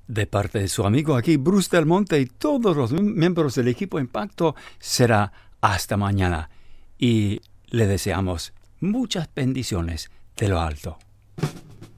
De parte de su amigo aquí, Bruce Del Monte, y todos los miembros del equipo Impacto, será hasta mañana. Y le deseamos muchas bendiciones de lo alto.